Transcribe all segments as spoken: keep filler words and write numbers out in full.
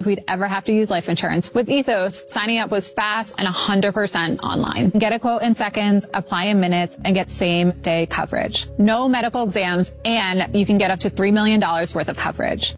we'd ever have to use life insurance. With Ethos, signing up was fast and one hundred percent online. Get a quote in seconds, apply in minutes, and get same-day coverage. No medical exams, and you can get up to three million dollars worth of coverage.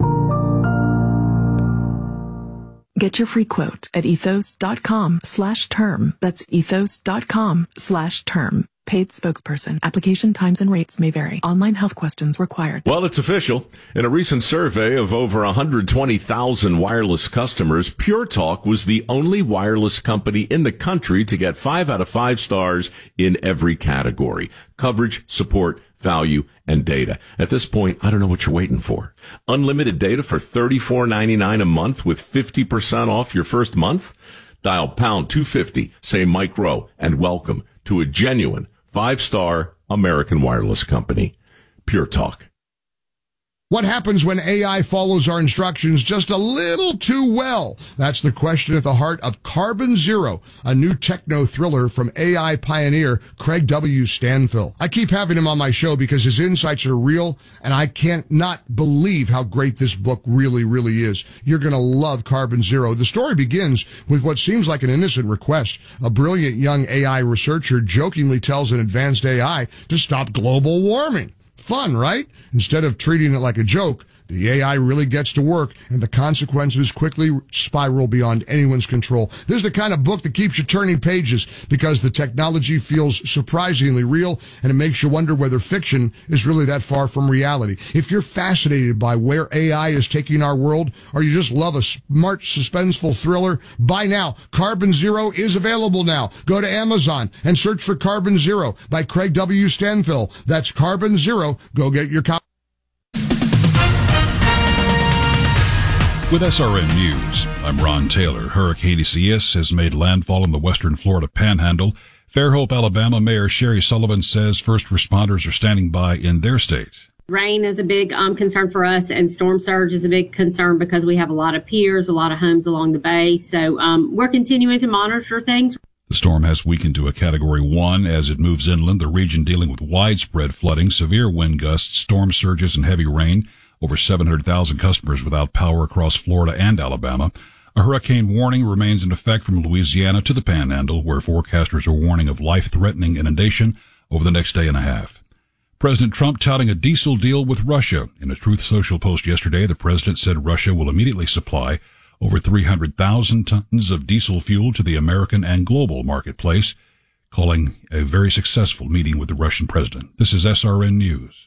Get your free quote at ethos.com slash term. That's ethos.com slash term. Paid spokesperson. Application times and rates may vary. Online health questions required. Well, it's official. In a recent survey of over one hundred twenty thousand wireless customers, Pure Talk was the only wireless company in the country to get five out of five stars in every category: coverage, support, value, and data. At this point, I don't know what you're waiting for. Unlimited data for thirty-four ninety-nine a month with fifty percent off your first month? Dial pound two fifty, say Mike Rowe, and welcome to a genuine five-star American wireless company. Pure Talk. What happens when A I follows our instructions just a little too well? That's the question at the heart of Carbon Zero, a new techno thriller from A I pioneer Craig W. Stanfill. I keep having him on my show because his insights are real, and I can't not believe how great this book really, really is. You're going to love Carbon Zero. The story begins with what seems like an innocent request. A brilliant young A I researcher jokingly tells an advanced A I to stop global warming. Fun, right? Instead of treating it like a joke, the A I really gets to work, and the consequences quickly spiral beyond anyone's control. This is the kind of book that keeps you turning pages because the technology feels surprisingly real, and it makes you wonder whether fiction is really that far from reality. If you're fascinated by where A I is taking our world, or you just love a smart, suspenseful thriller, buy now. Carbon Zero is available now. Go to Amazon and search for Carbon Zero by Craig W. Stanfill. That's Carbon Zero. Go get your copy. With S R N News, I'm Ron Taylor. Hurricane Isaias has made landfall in the western Florida Panhandle. Fairhope, Alabama Mayor Sherry Sullivan says first responders are standing by in their state. Rain is a big um, concern for us, and storm surge is a big concern because we have a lot of piers, a lot of homes along the bay. So um, we're continuing to monitor things. The storm has weakened to a Category one as it moves inland, the region dealing with widespread flooding, severe wind gusts, storm surges, and heavy rain. Over seven hundred thousand customers without power across Florida and Alabama. A hurricane warning remains in effect from Louisiana to the Panhandle, where forecasters are warning of life-threatening inundation over the next day and a half. President Trump touting a diesel deal with Russia. In a Truth Social post yesterday, the president said Russia will immediately supply over three hundred thousand tons of diesel fuel to the American and global marketplace, calling a very successful meeting with the Russian president. This is S R N News.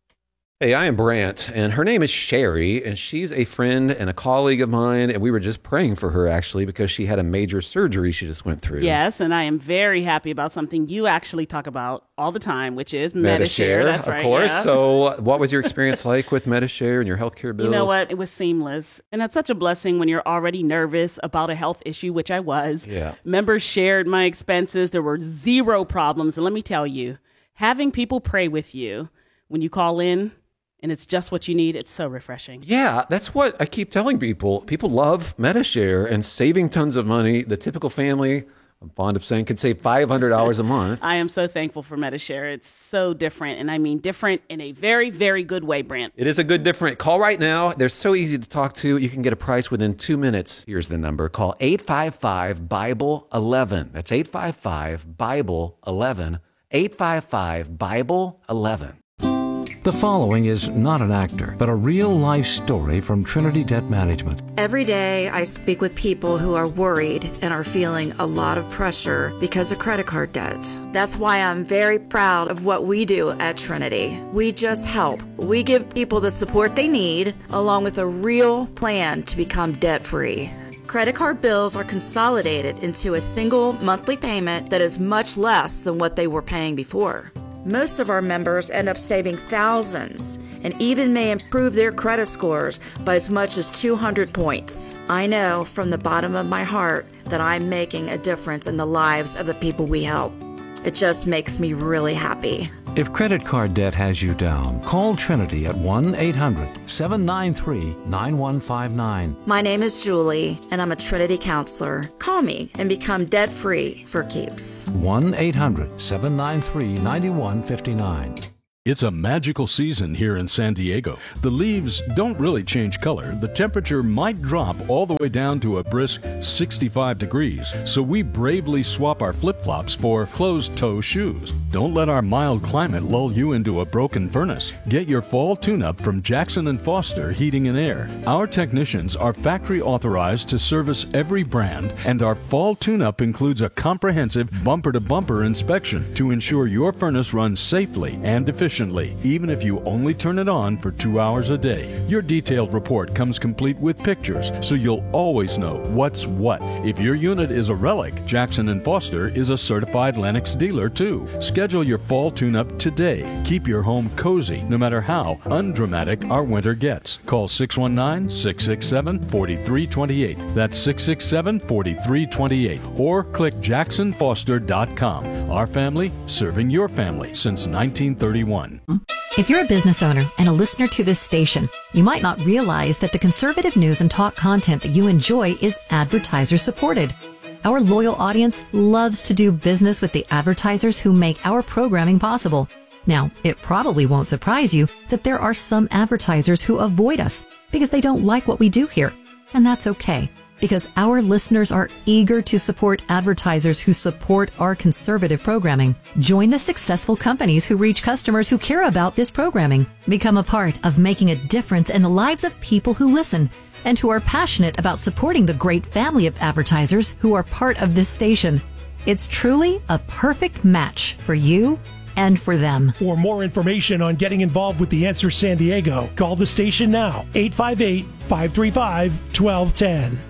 Hey, I am Brant, and her name is Sherry, and she's a friend and a colleague of mine, and we were just praying for her, actually, because she had a major surgery she just went through. Yes, and I am very happy about something you actually talk about all the time, which is Medi-Share. Medi-Share, That's of right, course. yeah. So what was your experience like with Medi-Share and your healthcare bills? You know what? It was seamless, and that's such a blessing when you're already nervous about a health issue, which I was. Yeah. Members shared my expenses. There were zero problems, and let me tell you, having people pray with you when you call in, and it's just what you need, it's so refreshing. Yeah, that's what I keep telling people. People love Medi-Share and saving tons of money. The typical family, I'm fond of saying, could save five hundred dollars a month. I am so thankful for Medi-Share. It's so different, and I mean different in a very, very good way, Brant. It is a good different. Call right now. They're so easy to talk to. You can get a price within two minutes. Here's the number. Call eight five five, Bible eleven. That's eight five five, Bible eleven. eight five five, Bible eleven. The following is not an actor, but a real-life story from Trinity Debt Management. Every day I speak with people who are worried and are feeling a lot of pressure because of credit card debt. That's why I'm very proud of what we do at Trinity. We just help. We give people the support they need, along with a real plan to become debt-free. Credit card bills are consolidated into a single monthly payment that is much less than what they were paying before. Most of our members end up saving thousands and even may improve their credit scores by as much as two hundred points. I know from the bottom of my heart that I'm making a difference in the lives of the people we help. It just makes me really happy. If credit card debt has you down, call Trinity at one eight hundred, seven nine three, nine one five nine. My name is Julie, and I'm a Trinity counselor. Call me and become debt-free for keeps. one eight hundred, seven nine three, nine one five nine. It's a magical season here in San Diego. The leaves don't really change color. The temperature might drop all the way down to a brisk sixty-five degrees. So we bravely swap our flip-flops for closed-toe shoes. Don't let our mild climate lull you into a broken furnace. Get your fall tune-up from Jackson and Foster Heating and Air. Our technicians are factory authorized to service every brand, and our fall tune-up includes a comprehensive bumper-to-bumper inspection to ensure your furnace runs safely and efficiently, even if you only turn it on for two hours a day. Your detailed report comes complete with pictures, so you'll always know what's what. If your unit is a relic, Jackson and Foster is a certified Lennox dealer too. Schedule your fall tune-up today. Keep your home cozy, no matter how undramatic our winter gets. Call six one nine, six six seven, four three two eight. That's six six seven, four three two eight. Or click jackson foster dot com. Our family serving your family since nineteen thirty-one. If you're a business owner and a listener to this station, you might not realize that the conservative news and talk content that you enjoy is advertiser supported. Our loyal audience loves to do business with the advertisers who make our programming possible. Now, it probably won't surprise you that there are some advertisers who avoid us because they don't like what we do here. And that's okay, because our listeners are eager to support advertisers who support our conservative programming. Join the successful companies who reach customers who care about this programming. Become a part of making a difference in the lives of people who listen and who are passionate about supporting the great family of advertisers who are part of this station. It's truly a perfect match for you and for them. For more information on getting involved with The Answer San Diego, call the station now, eight five eight, five three five, one two one zero.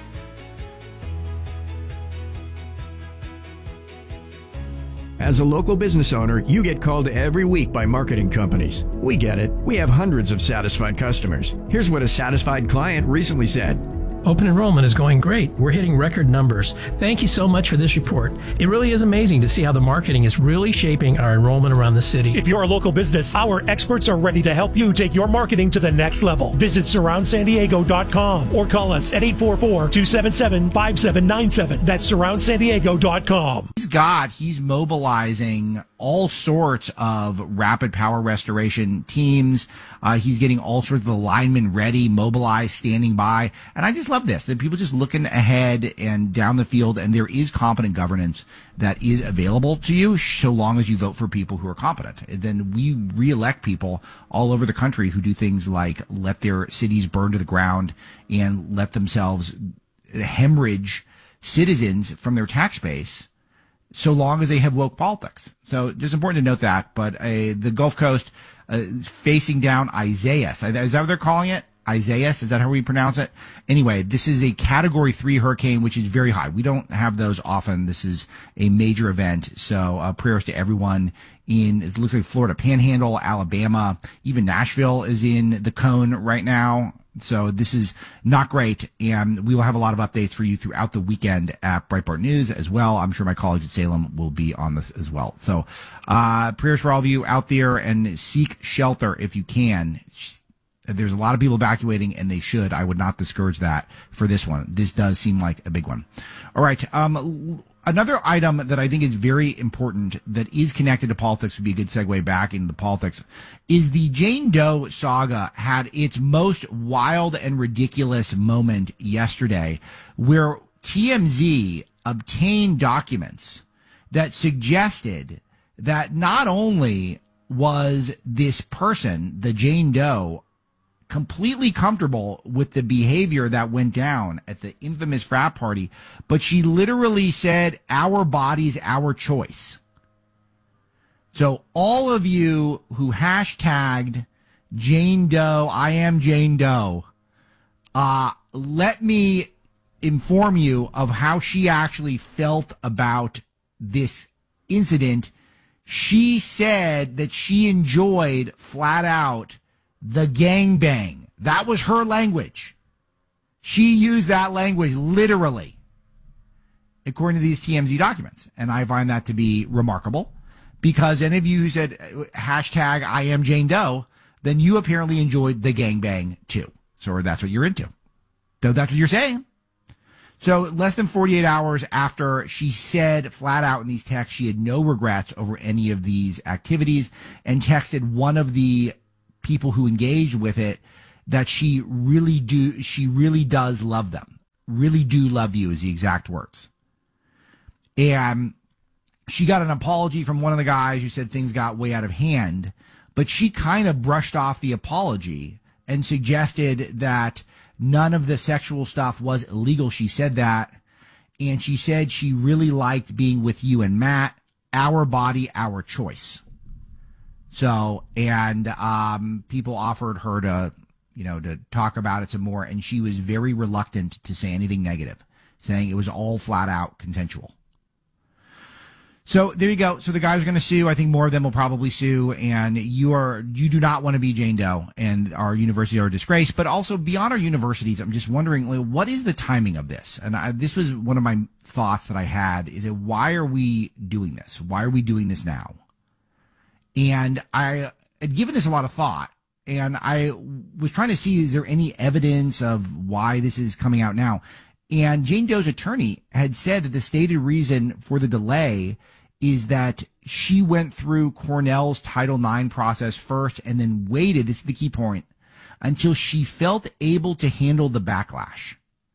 As a local business owner, you get called every week by marketing companies. We get it. We have hundreds of satisfied customers. Here's what a satisfied client recently said. Open enrollment is going great. We're hitting record numbers. Thank you so much for this report. It really is amazing to see how the marketing is really shaping our enrollment around the city. If you're a local business, our experts are ready to help you take your marketing to the next level. Visit surround san diego dot com or call us at eight four four, two seven seven, five seven nine seven. That's surround san diego dot com. He's got, he's mobilizing all sorts of rapid power restoration teams. Uh, he's getting all sorts of the linemen ready, mobilized, standing by. And I just love this, that people just looking ahead and down the field, and there is competent governance that is available to you so long as you vote for people who are competent. And then we reelect people all over the country who do things like let their cities burn to the ground and let themselves hemorrhage citizens from their tax base, so long as they have woke politics. So just important to note that. But uh, the Gulf Coast uh, facing down Isaias. Is that what they're calling it? Isaias? Is that how we pronounce it? Anyway, this is a category three hurricane, which is very high. We don't have those often. This is a major event. So uh, prayers to everyone in, it looks like Florida Panhandle, Alabama, even Nashville is in the cone right now. So this is not great, and we will have a lot of updates for you throughout the weekend at Breitbart News as well. I'm sure my colleagues at Salem will be on this as well. So uh prayers for all of you out there, and seek shelter if you can. There's a lot of people evacuating, and they should. I would not discourage that for this one. This does seem like a big one. All right. Um, another item that I think is very important that is connected to politics, would be a good segue back into the politics, is the Jane Doe saga had its most wild and ridiculous moment yesterday, where T M Z obtained documents that suggested that not only was this person, the Jane Doe, completely comfortable with the behavior that went down at the infamous frat party, but she literally said, our bodies, our choice. So all of you who hashtagged Jane Doe, I am Jane Doe, uh, let me inform you of how she actually felt about this incident. She said that she enjoyed, flat out, the gangbang. That was her language. She used that language literally, according to these T M Z documents. And I find that to be remarkable, because any of you who said hashtag I am Jane Doe, then you apparently enjoyed the gangbang too. So that's what you're into. So that's what you're saying. So less than forty-eight hours after she said flat out in these texts she had no regrets over any of these activities, and texted one of the people who engaged with it that she really do she really does love them. Really do love you is the exact words. And she got an apology from one of the guys who said things got way out of hand, but she kind of brushed off the apology and suggested that none of the sexual stuff was illegal. She said that. And she said she really liked being with you and Matt. Our body, our choice. So, and um, people offered her to, you know, to talk about it some more. And she was very reluctant to say anything negative, saying it was all flat out consensual. So there you go. So the guys are going to sue. I think more of them will probably sue. And you are, you do not want to be Jane Doe, and our universities are a disgrace. But also beyond our universities, I'm just wondering, like, what is the timing of this? And I, this was one of my thoughts that I had, is that why are we doing this? Why are we doing this now? And I had given this a lot of thought, and I was trying to see, is there any evidence of why this is coming out now? And Jane Doe's attorney had said that the stated reason for the delay is that she went through Cornell's Title nine process first and then waited, this is the key point, until she felt able to handle the backlash.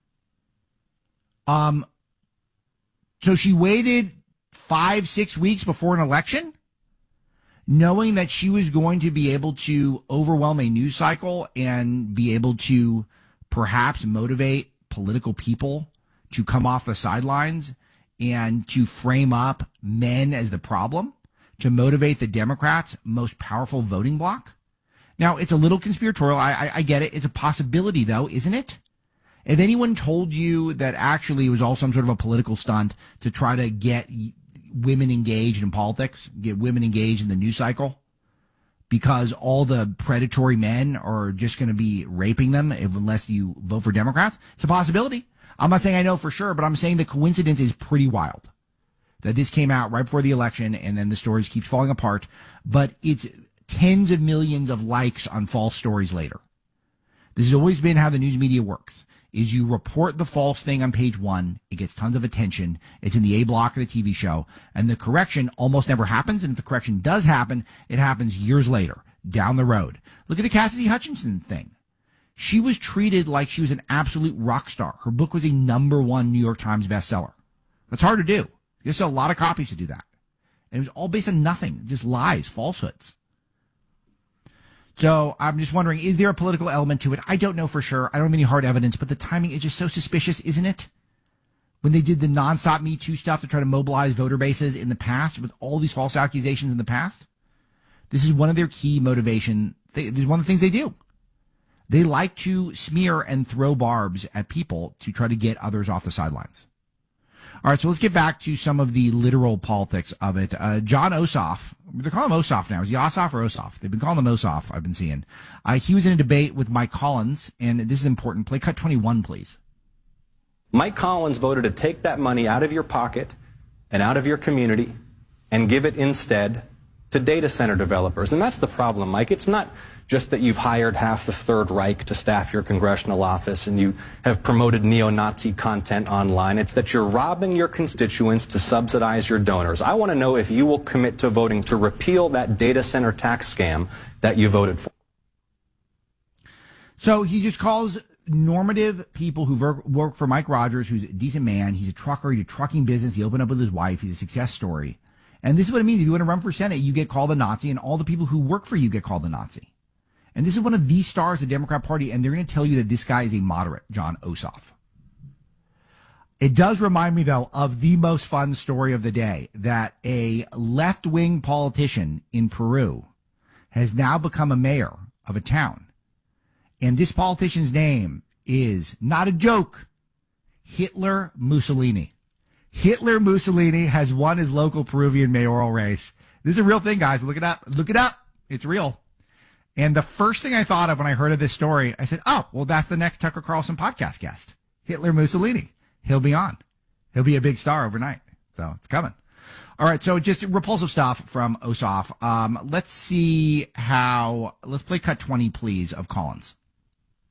Um, so she waited five, six weeks before an election, knowing that she was going to be able to overwhelm a news cycle and be able to perhaps motivate political people to come off the sidelines and to frame up men as the problem, to motivate the Democrats' most powerful voting bloc. Now, it's a little conspiratorial. I, I, I get it. It's a possibility, though, isn't it? If anyone told you that actually it was all some sort of a political stunt to try to get women engaged in politics, get women engaged in the news cycle, because all the predatory men are just going to be raping them if, unless you vote for Democrats, it's a possibility. I'm not saying I know for sure, but I'm saying the coincidence is pretty wild that this came out right before the election and then the stories keep falling apart. But it's tens of millions of likes on false stories later. This has always been how the news media works, is you report the false thing on page one. It gets tons of attention. It's in the A block of the T V show, and the correction almost never happens. And if the correction does happen, it happens years later down the road. Look at the Cassidy Hutchinson thing. She was treated like she was an absolute rock star. Her book was a number one New York Times bestseller. That's hard to do. You sell a lot of copies to do that. And it was all based on nothing, just lies, falsehoods. So I'm just wondering, is there a political element to it? I don't know for sure. I don't have any hard evidence, but the timing is just so suspicious, isn't it? When they did the nonstop Me Too stuff to try to mobilize voter bases in the past with all these false accusations in the past, this is one of their key motivation. This is one of the things they do. They like to smear and throw barbs at people to try to get others off the sidelines. All right, so let's get back to some of the literal politics of it. Uh, Jon Ossoff, they're calling him Ossoff now. Is he Ossoff or Ossoff? They've been calling him Ossoff, I've been seeing. Uh, he was in a debate with Mike Collins, and this is important. Play cut twenty-one, please. Mike Collins voted to take that money out of your pocket and out of your community and give it instead to data center developers. And that's the problem, Mike. It's not just that you've hired half the Third Reich to staff your congressional office and you have promoted neo-Nazi content online. It's that you're robbing your constituents to subsidize your donors. I want to know if you will commit to voting to repeal that data center tax scam that you voted for. So he just calls normative people who work for Mike Rogers, who's a decent man. He's a trucker. He's a trucking business. He opened up with his wife. He's a success story. And this is what it means. If you want to run for Senate, you get called a Nazi, and all the people who work for you get called a Nazi. And this is one of the stars of the Democrat Party, and they're going to tell you that this guy is a moderate, Jon Ossoff. It does remind me, though, of the most fun story of the day, that a left-wing politician in Peru has now become a mayor of a town. And this politician's name is, not a joke, Hitler Mussolini. Hitler Mussolini has won his local Peruvian mayoral race. This is a real thing, guys. Look it up. Look it up. It's real. And the first thing I thought of when I heard of this story, I said, oh, well, that's the next Tucker Carlson podcast guest, Hitler Mussolini. He'll be on. He'll be a big star overnight. So it's coming. All right. So just repulsive stuff from Ossoff. Um, let's see how, let's play cut twenty, please, of Collins.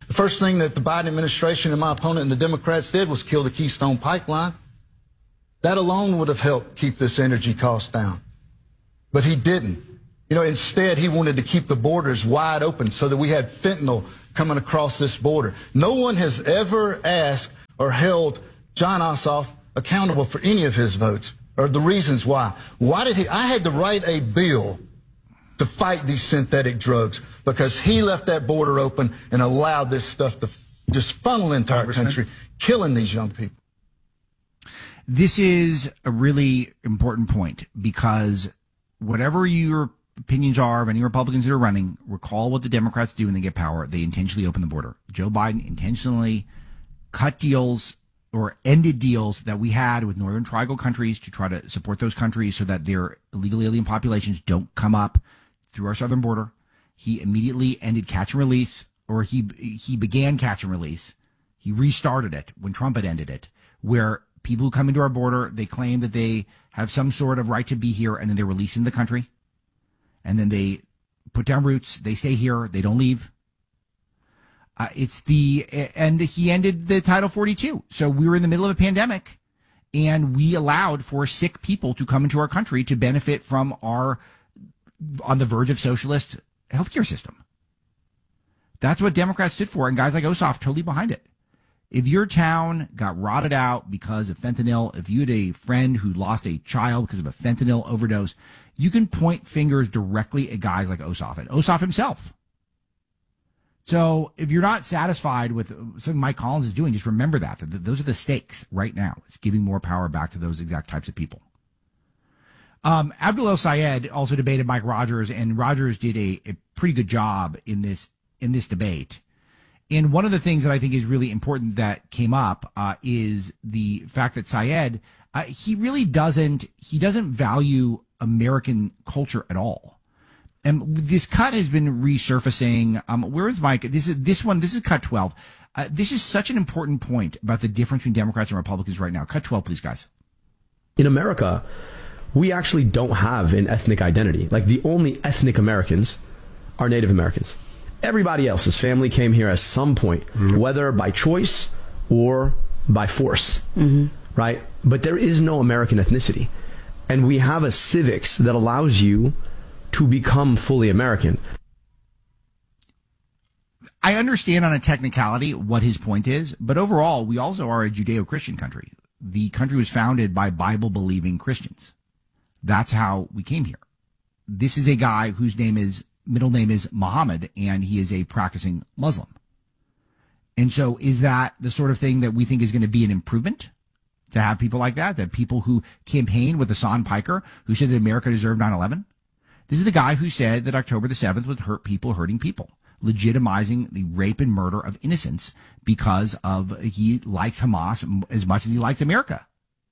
The first thing that the Biden administration and my opponent and the Democrats did was kill the Keystone Pipeline. That alone would have helped keep this energy cost down. But he didn't. You know, instead, he wanted to keep the borders wide open so that we had fentanyl coming across this border. No one has ever asked or held Jon Ossoff accountable for any of his votes or the reasons why. Why did he? I had to write a bill to fight these synthetic drugs because he left that border open and allowed this stuff to just funnel into our country, killing these young people. This is a really important point because whatever your opinions are of any Republicans that are running, recall what the Democrats do when they get power. They intentionally open the border. Joe Biden intentionally cut deals or ended deals that we had with Northern Triangle countries to try to support those countries so that their illegal alien populations don't come up through our southern border. He immediately ended catch and release, or he he began catch and release. He restarted it when Trump had ended it, where people who come into our border, they claim that they have some sort of right to be here, and then they're released in the country. And then they put down roots. They stay here. They don't leave. Uh, it's the, and he ended the Title forty-two. So we were in the middle of a pandemic, and we allowed for sick people to come into our country to benefit from our on the verge of socialist healthcare system. That's what Democrats stood for, and guys like Ossoff totally behind it. If your town got rotted out because of fentanyl, if you had a friend who lost a child because of a fentanyl overdose, you can point fingers directly at guys like Ossoff and Ossoff himself. So if you're not satisfied with something Mike Collins is doing, just remember that. Those are the stakes right now. It's giving more power back to those exact types of people. Um, Abdul El-Sayed also debated Mike Rogers, and Rogers did a, a pretty good job in this in this debate. And one of the things that I think is really important that came up uh, is the fact that Syed, uh, he really doesn't he doesn't value American culture at all. And this cut has been resurfacing. Um, where is Mike? This is this one. This is cut twelve. Uh, this is such an important point about the difference between Democrats and Republicans right now. Cut twelve, please, guys. In America, we actually don't have an ethnic identity. Like, the only ethnic Americans are Native Americans. Everybody else's family came here at some point, mm-hmm. whether by choice or by force, mm-hmm. right? But there is no American ethnicity. And we have a civics that allows you to become fully American. I understand on a technicality what his point is, but overall, we also are a Judeo-Christian country. The country was founded by Bible-believing Christians. That's how we came here. This is a guy whose name is middle name is Muhammad, and he is a practicing Muslim. And so is that the sort of thing that we think is going to be an improvement to have people like that, that people who campaigned with Hassan Piker, who said that America deserved nine eleven? This is the guy who said that October the seventh would hurt people hurting people, legitimizing the rape and murder of innocents because of he likes Hamas as much as he likes America.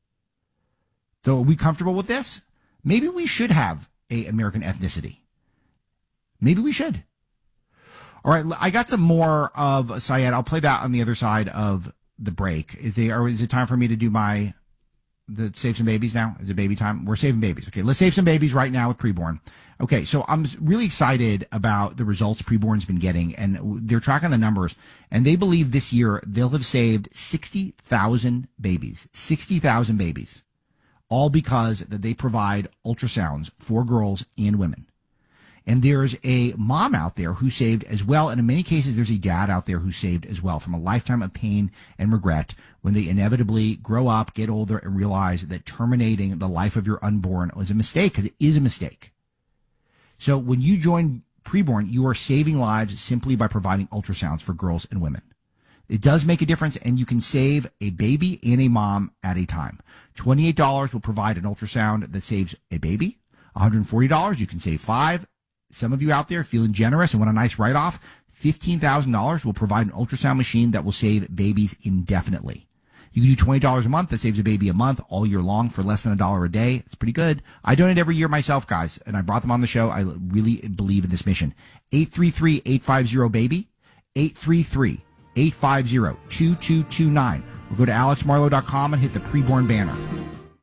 So are we comfortable with this? Maybe we should have a American ethnicity. Maybe we should. All right, I got some more of Syed. I'll play that on the other side of the break. Is, they, or is it time for me to do my the save some babies now? Is it baby time? We're saving babies. Okay, let's save some babies right now with preborn. Okay, so I'm really excited about the results preborn's been getting, and they're tracking the numbers, and they believe this year they'll have saved sixty thousand babies. sixty thousand babies. All because that they provide ultrasounds for girls and women. And there's a mom out there who saved as well. And in many cases, there's a dad out there who saved as well from a lifetime of pain and regret when they inevitably grow up, get older, and realize that terminating the life of your unborn was a mistake, because it is a mistake. So when you join preborn, you are saving lives simply by providing ultrasounds for girls and women. It does make a difference, and you can save a baby and a mom at a time. twenty-eight dollars will provide an ultrasound that saves a baby. one hundred forty dollars, you can save five. Some of you out there feeling generous and want a nice write-off, fifteen thousand dollars will provide an ultrasound machine that will save babies indefinitely. You can do twenty dollars a month. That saves a baby a month all year long for less than a dollar a day. It's pretty good. I donate every year myself, guys, and I brought them on the show. I really believe in this mission. eight three three, eight five zero, baby. eight three three, eight five zero, two two two nine. Or go to alex marlowe dot com and hit the preborn banner.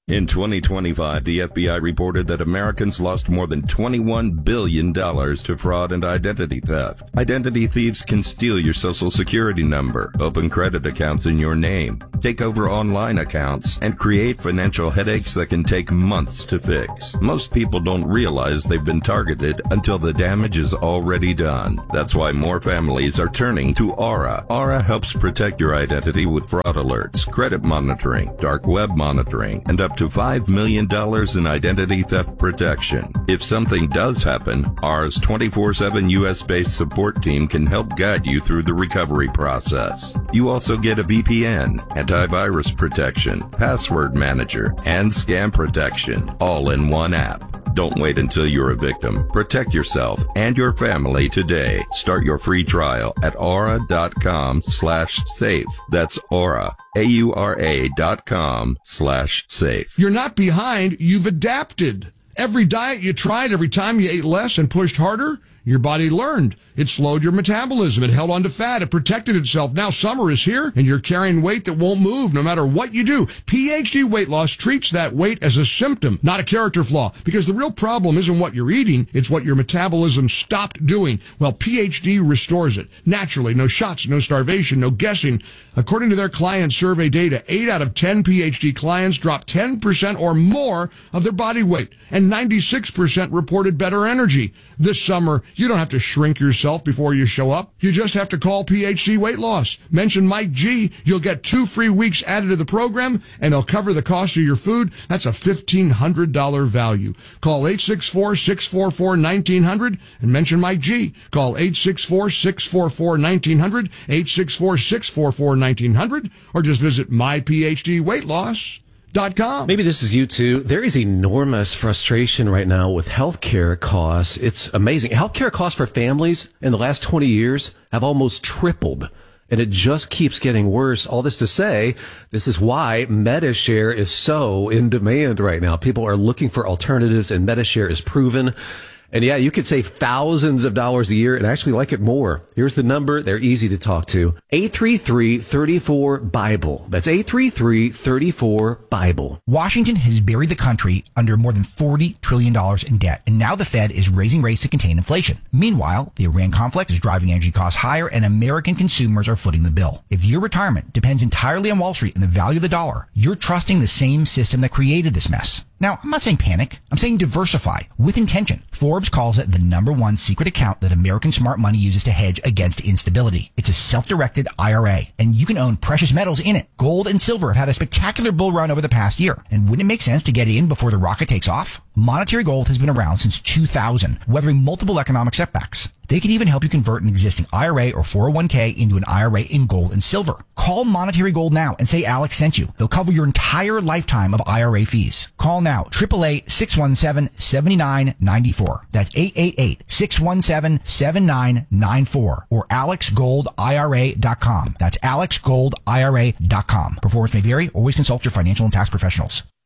In twenty twenty-five, the F B I reported that Americans lost more than twenty-one billion dollars to fraud and identity theft. Identity thieves can steal your social security number, open credit accounts in your name, take over online accounts, and create financial headaches that can take months to fix. Most people don't realize they've been targeted until the damage is already done. That's why more families are turning to Aura. Aura helps protect your identity with fraud alerts, credit monitoring, dark web monitoring, and up to five million dollars in identity theft protection. If something does happen, Aura's twenty-four seven U S-based support team can help guide you through the recovery process. You also get a V P N, antivirus protection, password manager, and scam protection, all in one app. Don't wait until you're a victim. Protect yourself and your family today. Start your free trial at aura.com slash safe. That's Aura, A U R A dot com slash safe. You're not behind, you've adapted. Every diet you tried, every time you ate less and pushed harder, your body learned. It slowed your metabolism. It held onto fat. It protected itself. Now summer is here and you're carrying weight that won't move no matter what you do. P H D Weight Loss treats that weight as a symptom, not a character flaw, because the real problem isn't what you're eating. It's what your metabolism stopped doing. Well, P H D restores it naturally. No shots, no starvation, no guessing. According to their client survey data, eight out of ten P H D clients dropped ten percent or more of their body weight, and ninety-six percent reported better energy. This summer, you don't have to shrink yourself before you show up. You just have to call P H D Weight Loss. Mention Mike G. You'll get two free weeks added to the program, and they'll cover the cost of your food. That's a fifteen hundred dollars value. Call eight six four, six four four, one nine zero zero and mention Mike G. Call eight six four, six four four, one nine zero zero, eight six four, six four four, one nine zero zero, or just visit my p h d weight loss dot com. Maybe this is you too. There is enormous frustration right now with healthcare costs. It's amazing. Healthcare costs for families in the last twenty years have almost tripled, and it just keeps getting worse. All this to say, this is why MediShare is so in demand right now. People are looking for alternatives, and MediShare is proven. And yeah, you could save thousands of dollars a year and actually like it more. Here's the number. They're easy to talk to. eight three three, three four, BIBLE. That's eight three three, three four, BIBLE. Washington has buried the country under more than forty trillion dollars in debt, and now the Fed is raising rates to contain inflation. Meanwhile, the Iran conflict is driving energy costs higher, and American consumers are footing the bill. If your retirement depends entirely on Wall Street and the value of the dollar, you're trusting the same system that created this mess. Now, I'm not saying panic. I'm saying diversify with intention. Forbes calls it the number one secret account that American smart money uses to hedge against instability. It's a self-directed I R A, and you can own precious metals in it. Gold and silver have had a spectacular bull run over the past year. And wouldn't it make sense to get in before the rocket takes off? Monetary Gold has been around since two thousand, weathering multiple economic setbacks. They can even help you convert an existing I R A or four oh one k into an I R A in gold and silver. Call Monetary Gold now and say Alex sent you. They'll cover your entire lifetime of I R A fees. Call now, eight eight eight, six one seven, seven nine nine four. That's eight eight eight, six one seven, seven nine nine four or alex gold I R A dot com. That's alex gold I R A dot com. Performance may vary. Always consult your financial and tax professionals.